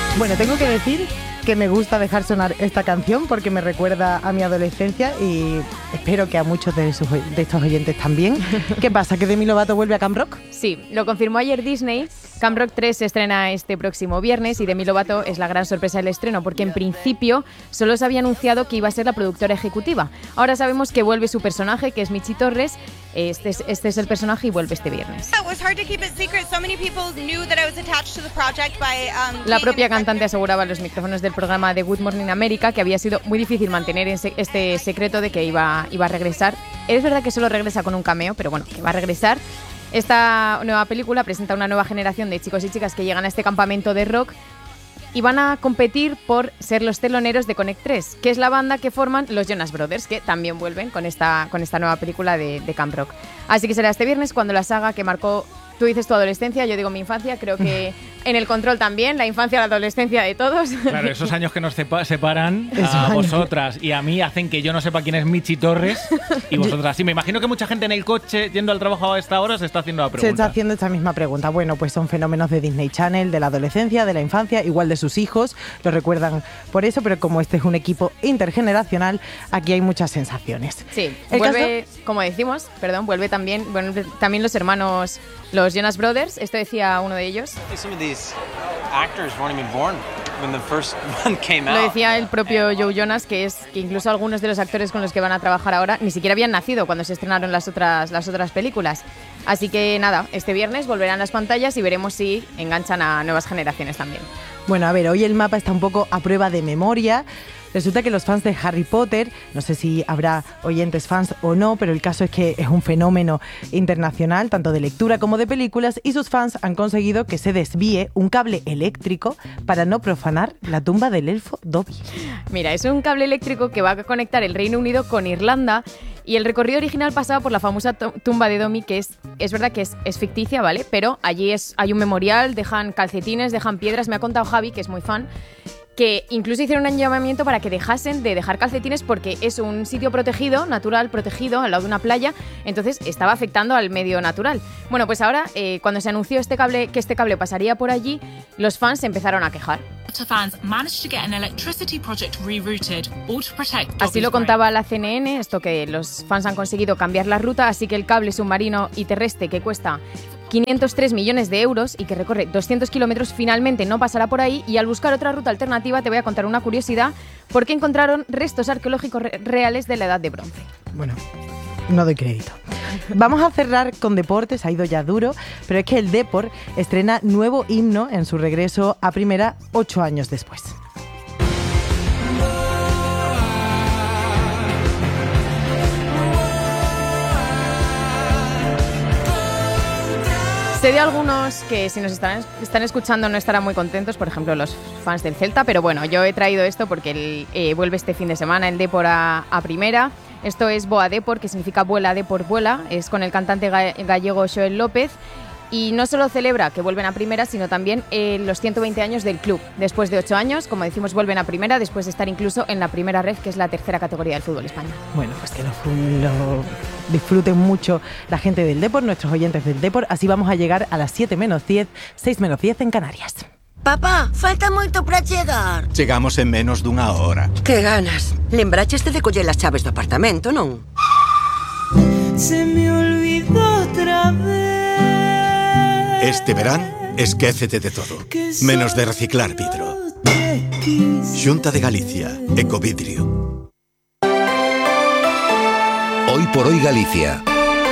Bueno, tengo que decir que me gusta dejar sonar esta canción porque me recuerda a mi adolescencia y espero que a muchos de estos oyentes también. ¿Qué pasa? ¿Que Demi Lovato vuelve a Camp Rock? Sí, lo confirmó ayer Disney. Camp Rock 3 se estrena este próximo viernes y Demi Lovato es la gran sorpresa del estreno porque en principio solo se había anunciado que iba a ser la productora ejecutiva. Ahora sabemos que vuelve su personaje, que es Michi Torres. Este es el personaje y vuelve este viernes. La propia cantante aseguraba en los micrófonos del programa de Good Morning America que había sido muy difícil mantener este secreto de que iba a regresar. Es verdad que solo regresa con un cameo, pero bueno, que va a regresar. Esta nueva película presenta una nueva generación de chicos y chicas que llegan a este campamento de rock y van a competir por ser los teloneros de Connect 3, que es la banda que forman los Jonas Brothers, que también vuelven con esta nueva película de Camp Rock. Así que será este viernes cuando la saga que marcó, tú dices tu adolescencia, yo digo mi infancia, creo que en el control también, la infancia, la adolescencia de todos. Claro, esos años que nos separan a vosotras y a mí hacen que yo no sepa quién es Michi Torres y vosotras sí. Me imagino que mucha gente en el coche yendo al trabajo a esta hora se está haciendo la pregunta. Se está haciendo esta misma pregunta. Bueno, pues son fenómenos de Disney Channel, de la adolescencia, de la infancia, igual de sus hijos, lo recuerdan por eso, pero como este es un equipo intergeneracional, aquí hay muchas sensaciones. Sí, vuelve, como decimos, vuelve también los hermanos, los Jonas Brothers, esto decía uno de ellos. Lo decía el propio Joe Jonas, que incluso algunos de los actores con los que van a trabajar ahora ni siquiera habían nacido cuando se estrenaron las otras películas. Así que nada, este viernes volverán las pantallas y veremos si enganchan a nuevas generaciones también. Bueno, a ver, hoy el mapa está un poco a prueba de memoria. Resulta que los fans de Harry Potter, no sé si habrá oyentes fans o no, pero el caso es que es un fenómeno internacional, tanto de lectura como de películas, y sus fans han conseguido que se desvíe un cable eléctrico para no profanar la tumba del elfo Dobby. Mira, es un cable eléctrico que va a conectar el Reino Unido con Irlanda y el recorrido original pasaba por la famosa tumba de Dobby, que es verdad que es ficticia, ¿vale? Pero allí hay un memorial, dejan calcetines, dejan piedras. Me ha contado Javi, que es muy fan, que incluso hicieron un llamamiento para que dejasen de dejar calcetines porque es un sitio protegido, natural, protegido, al lado de una playa, entonces estaba afectando al medio natural. Bueno, pues ahora, cuando se anunció que este cable pasaría por allí, los fans se empezaron a quejar. Así lo contaba la CNN, esto que los fans han conseguido cambiar la ruta, así que el cable submarino y terrestre que cuesta 503 millones de euros y que recorre 200 kilómetros finalmente no pasará por ahí, y al buscar otra ruta alternativa te voy a contar una curiosidad, porque encontraron restos arqueológicos reales de la Edad de Bronce. Bueno, no doy crédito. Vamos a cerrar con deportes, ha ido ya duro, pero es que el Depor estrena nuevo himno en su regreso a primera 8 años después. Sé de algunos que si nos están escuchando no estarán muy contentos, por ejemplo los fans del Celta, pero bueno, yo he traído esto porque vuelve este fin de semana el Depor a primera. Esto es Boa Depor, que significa vuela Depor vuela, es con el cantante gallego Xoel López. Y no solo celebra que vuelven a primera, sino también los 120 años del club. Después de 8 años, como decimos, vuelven a primera, después de estar incluso en la primera red, que es la tercera categoría del fútbol español. Bueno, pues que lo disfruten mucho la gente del Depor, nuestros oyentes del Depor. Así vamos a llegar a las 7 menos 10, 6 menos 10 en Canarias. Papá, falta moito para chegar. Chegamos en menos dunha hora. Que ganas. Lembraches de coller as chaves do apartamento, non? Se me olvidó otra vez. Este verán, esquécete de todo, menos de reciclar vidro. Xunta de Galicia, Ecovidrio. Hoy por hoy Galicia.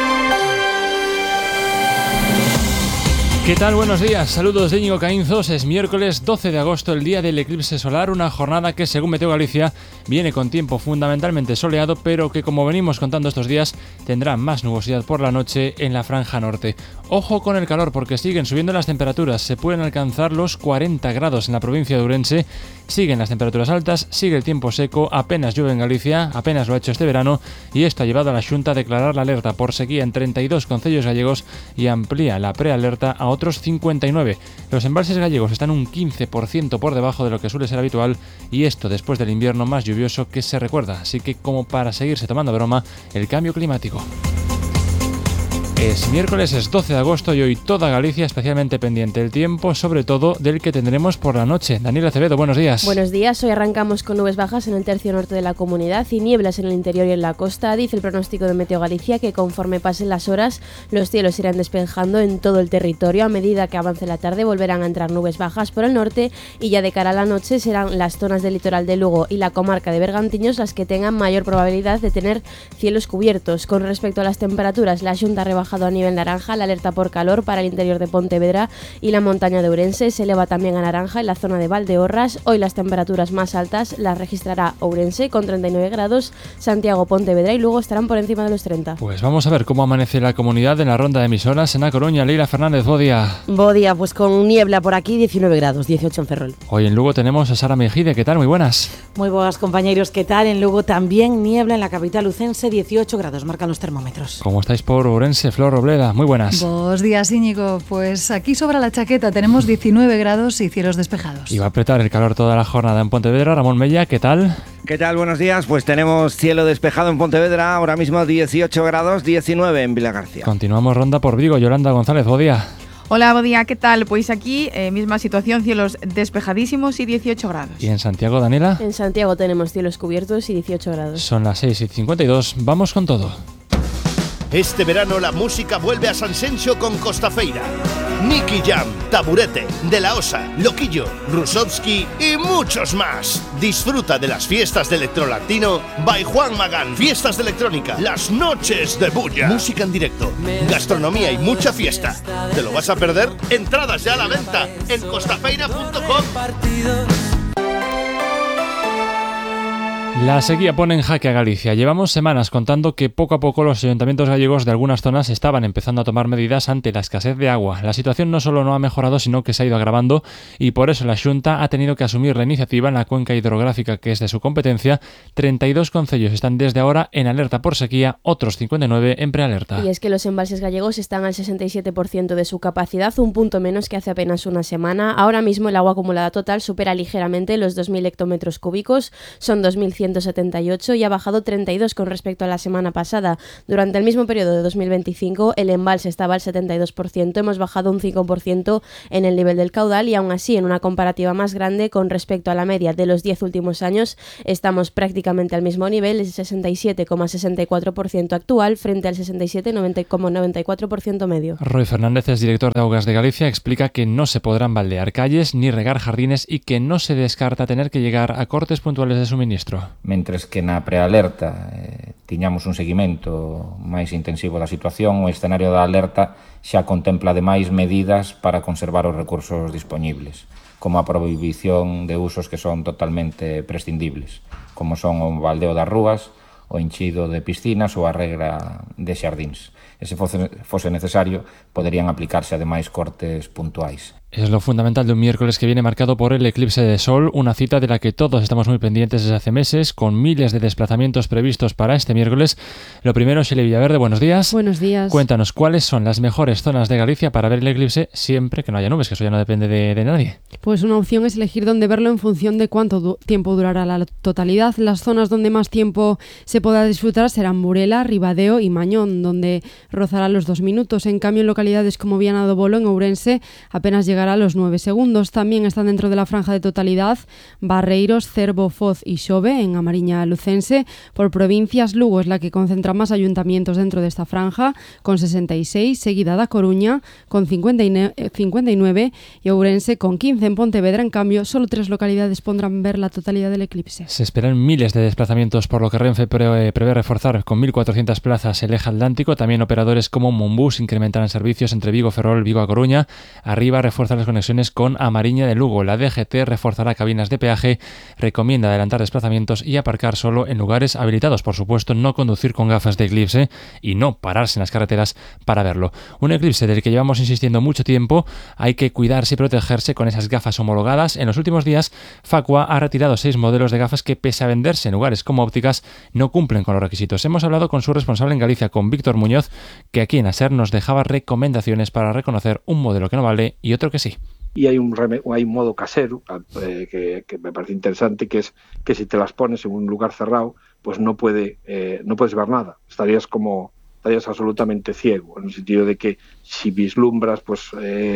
¿Qué tal? Buenos días, saludos de Íñigo Caínzos. Es miércoles 12 de agosto, el día del eclipse solar, una jornada que según Meteo Galicia viene con tiempo fundamentalmente soleado, pero que como venimos contando estos días tendrá más nubosidad por la noche en la franja norte. Ojo con el calor porque siguen subiendo las temperaturas, se pueden alcanzar los 40 grados en la provincia de Ourense, siguen las temperaturas altas, sigue el tiempo seco, apenas llueve en Galicia, apenas lo ha hecho este verano, y esto ha llevado a la Xunta a declarar la alerta por sequía en 32 concellos gallegos y amplía la prealerta a otros 59. Los embalses gallegos están un 15% por debajo de lo que suele ser habitual, y esto después del invierno más lluvioso que se recuerda, así que como para seguirse tomando broma el cambio climático. Es miércoles, es 12 de agosto y hoy toda Galicia especialmente pendiente del tiempo, sobre todo del que tendremos por la noche. Daniela Acevedo, buenos días. Buenos días, hoy arrancamos con nubes bajas en el tercio norte de la comunidad y nieblas en el interior y en la costa. Dice el pronóstico de Meteo Galicia que conforme pasen las horas, los cielos irán despejando en todo el territorio. A medida que avance la tarde volverán a entrar nubes bajas por el norte y ya de cara a la noche serán las zonas del litoral de Lugo y la comarca de Bergantiños las que tengan mayor probabilidad de tener cielos cubiertos. Con respecto a las temperaturas, la Xunta ha a nivel naranja la alerta por calor para el interior de Pontevedra y la montaña de Ourense. Se eleva también a naranja en la zona de Valdeorras. Hoy las temperaturas más altas las registrará Ourense con 39 grados, Santiago, Pontevedra y Lugo estarán por encima de los 30. Pues vamos a ver cómo amanece la comunidad en la ronda de emisoras en A Coruña. Leila Fernández, bo día. Bo día, pues con niebla por aquí, 19 grados, 18 en Ferrol. Hoy en Lugo tenemos a Sara Mejide, ¿qué tal? Muy buenas. Muy buenas, compañeros, ¿qué tal? En Lugo también niebla en la capital lucense, 18 grados marcan los termómetros. ¿Cómo estáis por Ourense? Flor Robleda, muy buenas. Buenos días, Íñigo. Pues aquí sobra la chaqueta, tenemos 19 grados y cielos despejados. Y va a apretar el calor toda la jornada en Pontevedra. Ramón Mella, ¿qué tal? ¿Qué tal? Buenos días. Pues tenemos cielo despejado en Pontevedra, ahora mismo 18 grados, 19 en Vilagarcía. Continuamos ronda por Vigo. Yolanda González, bo día. Hola, bo día, ¿qué tal? Pues aquí, misma situación, cielos despejadísimos y 18 grados. ¿Y en Santiago, Daniela? En Santiago tenemos cielos cubiertos y 18 grados. Son las 6:52, vamos con todo. Este verano la música vuelve a Sanxenxo con Costafeira. Nicky Jam, Taburete, De La Osa, Loquillo, Rusovsky y muchos más. Disfruta de las fiestas de Electrolatino by Juan Magán. Fiestas de electrónica, las noches de bulla. Música en directo, gastronomía y mucha fiesta. ¿Te lo vas a perder? Entradas ya a la venta en costafeira.com. La sequía pone en jaque a Galicia. Llevamos semanas contando que poco a poco los ayuntamientos gallegos de algunas zonas estaban empezando a tomar medidas ante la escasez de agua. La situación no solo no ha mejorado, sino que se ha ido agravando y por eso la Xunta ha tenido que asumir la iniciativa en la cuenca hidrográfica que es de su competencia. 32 concellos están desde ahora en alerta por sequía, otros 59 en prealerta. Y es que los embalses gallegos están al 67% de su capacidad, un punto menos que hace apenas una semana. Ahora mismo el agua acumulada total supera ligeramente los 2.000 hectómetros cúbicos, son 2.178 y ha bajado 32 con respecto a la semana pasada. Durante el mismo periodo de 2025 el embalse estaba al 72%, hemos bajado un 5% en el nivel del caudal y aún así en una comparativa más grande con respecto a la media de los 10 últimos años estamos prácticamente al mismo nivel, el 67,64% actual frente al 67,94% medio. Roy Fernández es director de Augas de Galicia, explica que no se podrán baldear calles ni regar jardines y que no se descarta tener que llegar a cortes puntuales de suministro. Mentres que na prealerta tiñamos un seguimento máis intensivo da situación, o escenario da alerta xa contempla ademais medidas para conservar os recursos dispoñibles, como a prohibición de usos que son totalmente prescindibles, como son o baldeo das rúas, o enchido de piscinas ou a regra de xardíns. E se fose necesario, poderían aplicarse ademais cortes puntuais. Es lo fundamental de un miércoles que viene marcado por el eclipse de sol, una cita de la que todos estamos muy pendientes desde hace meses, con miles de desplazamientos previstos para este miércoles. Lo primero, Shelley Villaverde, buenos días. Buenos días. Cuéntanos, ¿cuáles son las mejores zonas de Galicia para ver el eclipse siempre que no haya nubes? Que eso ya no depende de nadie. Pues una opción es elegir dónde verlo en función de cuánto tiempo durará la totalidad. Las zonas donde más tiempo se podrá disfrutar serán Burela, Ribadeo y Mañón, donde rozará los 2 minutos. En cambio, en localidades como Viana do Bolo, en Ourense, apenas llegará a los 9 segundos. También están dentro de la franja de totalidad Barreiros, Cervo, Foz y Xove, en Amariña lucense. Por provincias, Lugo es la que concentra más ayuntamientos dentro de esta franja, con 66, seguida da Coruña, con 59 y Ourense, con 15. En Pontevedra, en cambio, solo 3 localidades podrán ver la totalidad del eclipse. Se esperan miles de desplazamientos, por lo que Renfe prevé reforzar con 1.400 plazas el eje atlántico. También operadores como Monbus incrementarán servicios entre Vigo, Ferrol, Vigo a Coruña. Arriba refuerza las conexiones con Amariña de Lugo. La DGT reforzará cabinas de peaje, recomienda adelantar desplazamientos y aparcar solo en lugares habilitados. Por supuesto, no conducir con gafas de eclipse y no pararse en las carreteras para verlo. Un eclipse del que llevamos insistiendo mucho tiempo. Hay que cuidarse y protegerse con esas gafas homologadas. En los últimos días, Facua ha retirado 6 modelos de gafas que, pese a venderse en lugares como ópticas, no cumplen con los requisitos. Hemos hablado con su responsable en Galicia, con Víctor Muñoz, que aquí en ASER nos dejaba recomendaciones para reconocer un modelo que no vale y otro que sí. Y hay un modo casero que me parece interesante, que es que si te las pones en un lugar cerrado, pues no puedes ver nada. Estarías como estarías absolutamente ciego, en el sentido de que si vislumbras pues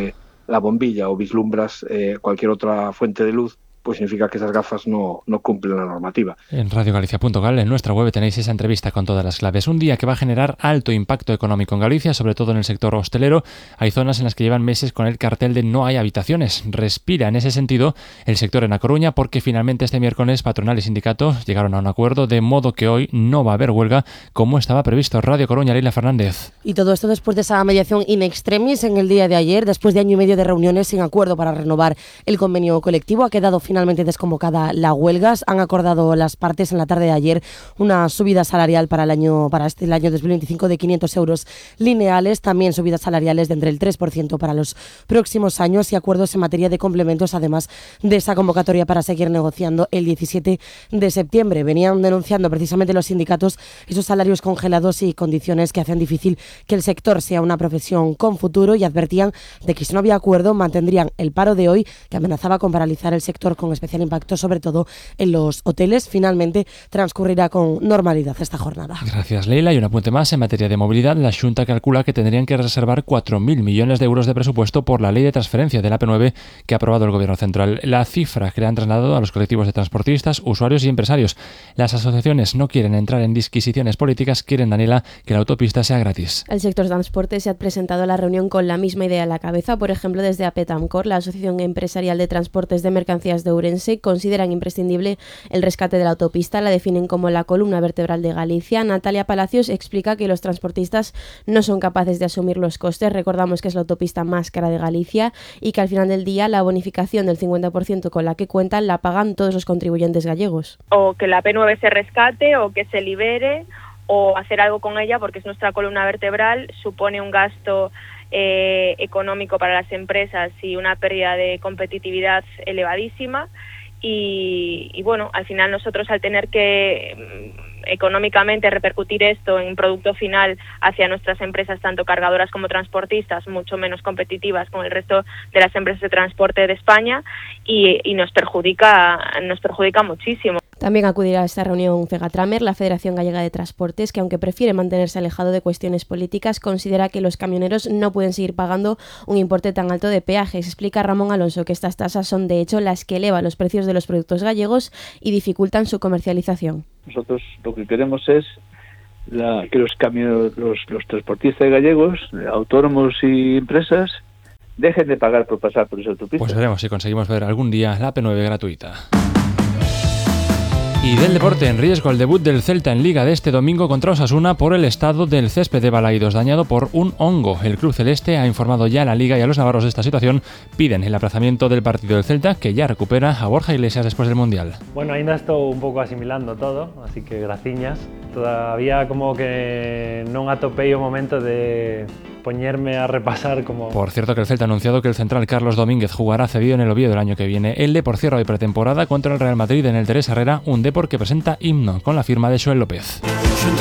la bombilla o vislumbras cualquier otra fuente de luz, pues significa que esas gafas no cumplen la normativa. En radiogalicia.gal, en nuestra web, tenéis esa entrevista con todas las claves. Un día que va a generar alto impacto económico en Galicia, sobre todo en el sector hostelero. Hay zonas en las que llevan meses con el cartel de no hay habitaciones. Respira en ese sentido el sector en A Coruña, porque finalmente este miércoles patronal y sindicatos llegaron a un acuerdo, de modo que hoy no va a haber huelga como estaba previsto. Radio Coruña, Leila Fernández. Y todo esto después de esa mediación in extremis en el día de ayer, después de año y medio de reuniones sin acuerdo para renovar el convenio colectivo, ha quedado finalmente desconvocada la huelga. Han acordado las partes en la tarde de ayer una subida salarial para el año 2025 de 500 euros lineales, también subidas salariales de entre el 3% para los próximos años y acuerdos en materia de complementos, además de esa convocatoria para seguir negociando el 17 de septiembre. Venían denunciando precisamente los sindicatos esos salarios congelados y condiciones que hacen difícil que el sector sea una profesión con futuro, y advertían de que si no había acuerdo mantendrían el paro de hoy, que amenazaba con paralizar el sector, con especial impacto sobre todo en los hoteles. Finalmente transcurrirá con normalidad esta jornada. Gracias, Leila. Y un apunte más en materia de movilidad. La Xunta calcula que tendrían que reservar 4.000 millones de euros de presupuesto por la ley de transferencia del AP9 que ha aprobado el Gobierno Central. La cifra que le han trasladado a los colectivos de transportistas, usuarios y empresarios. Las asociaciones no quieren entrar en disquisiciones políticas, quieren, Daniela, que la autopista sea gratis. El sector de transporte se ha presentado a la reunión con la misma idea a la cabeza. Por ejemplo, desde APETAMCOR, la Asociación Empresarial de Transportes de Mercancías de Ourense, consideran imprescindible el rescate de la autopista, la definen como la columna vertebral de Galicia. Natalia Palacios explica que los transportistas no son capaces de asumir los costes. Recordamos que es la autopista más cara de Galicia y que al final del día la bonificación del 50% con la que cuentan la pagan todos los contribuyentes gallegos. O que la P9 se rescate o que se libere, o hacer algo con ella porque es nuestra columna vertebral, supone un gasto económico para las empresas y una pérdida de competitividad elevadísima. Y bueno, al final nosotros, al tener que económicamente repercutir esto en un producto final hacia nuestras empresas, tanto cargadoras como transportistas, mucho menos competitivas con el resto de las empresas de transporte de España, y nos perjudica muchísimo. También acudirá a esta reunión Fegatramer, la Federación Gallega de Transportes, que aunque prefiere mantenerse alejado de cuestiones políticas, considera que los camioneros no pueden seguir pagando un importe tan alto de peajes. Explica Ramón Alonso que estas tasas son de hecho las que elevan los precios de los productos gallegos y dificultan su comercialización. Nosotros lo que queremos es que los camioneros, los transportistas gallegos, autónomos y empresas, dejen de pagar por pasar por esa autopista. Pues veremos si conseguimos ver algún día la P9 gratuita. Y del deporte, en riesgo el debut del Celta en Liga de este domingo contra Osasuna por el estado del césped de Balaidos, dañado por un hongo. El club celeste ha informado ya a la Liga y a los navarros de esta situación. Piden el aplazamiento del partido del Celta, que ya recupera a Borja Iglesias después del Mundial. Bueno, ainda estou un pouco asimilando todo, así que graciñas. Todavía como que non atopei o momento de poñerme a repasar como... Por cierto, que el Celta ha anunciado que el central Carlos Domínguez jugará cedido en el Oviedo el año que viene. El Depor cierra hoy pretemporada contra el Real Madrid en el Teresa Herrera, un Depor que presenta himno con la firma de Joel López.